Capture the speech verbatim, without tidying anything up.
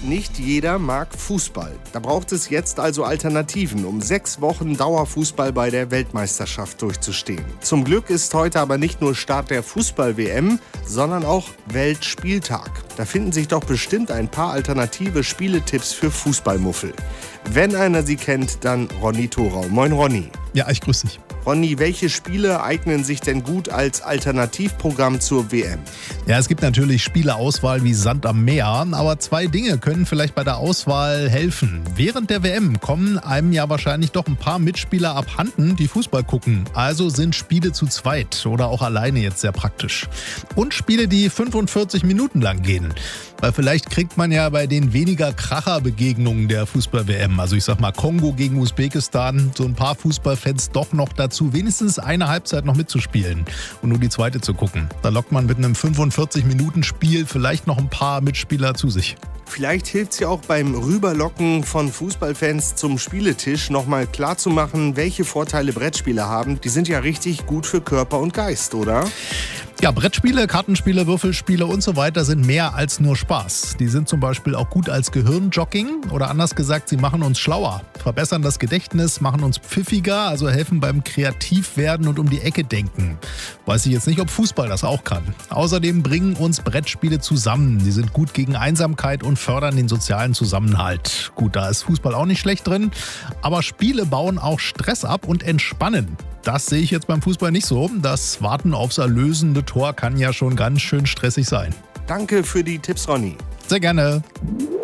nicht jeder mag Fußball. Da braucht es jetzt also Alternativen, um sechs Wochen Dauerfußball bei der Weltmeisterschaft durchzustehen. Zum Glück ist heute aber nicht nur Start der Fußball-W M, sondern auch Weltspieltag. Da finden sich doch bestimmt ein paar alternative Spieletipps für Fußballmuffel. Wenn einer sie kennt, dann Ronny Thorau. Moin Ronny. Ja, ich grüße dich. Ronny, welche Spiele eignen sich denn gut als Alternativprogramm zur W M? Ja, es gibt natürlich Spieleauswahl wie Sand am Meer, aber zwei Dinge können vielleicht bei der Auswahl helfen. Während der W M kommen einem ja wahrscheinlich doch ein paar Mitspieler abhanden, die Fußball gucken. Also sind Spiele zu zweit oder auch alleine jetzt sehr praktisch. Und Spiele, die fünfundvierzig Minuten lang gehen. Weil vielleicht kriegt man ja bei den weniger Kracher-Begegnungen der Fußball-W M, also ich sag mal Kongo gegen Usbekistan, so ein paar Fußballfans doch noch dazu, wenigstens eine Halbzeit noch mitzuspielen und nur die zweite zu gucken. Da lockt man mit einem fünfundvierzig-Minuten-Spiel vielleicht noch ein paar Mitspieler zu sich. Vielleicht hilft es ja auch beim Rüberlocken von Fußballfans zum Spieletisch nochmal klarzumachen, welche Vorteile Brettspiele haben. Die sind ja richtig gut für Körper und Geist, oder? Ja, Brettspiele, Kartenspiele, Würfelspiele und so weiter sind mehr als nur Spaß. Die sind zum Beispiel auch gut als Gehirnjogging oder anders gesagt, sie machen uns schlauer, verbessern das Gedächtnis, machen uns pfiffiger, also helfen beim Kreativwerden und um die Ecke denken. Weiß ich jetzt nicht, ob Fußball das auch kann. Außerdem bringen uns Brettspiele zusammen. Die sind gut gegen Einsamkeit und fördern den sozialen Zusammenhalt. Gut, da ist Fußball auch nicht schlecht drin, aber Spiele bauen auch Stress ab und entspannen. Das sehe ich jetzt beim Fußball nicht so. Das Warten aufs erlösende Tor kann ja schon ganz schön stressig sein. Danke für die Tipps, Ronny. Sehr gerne.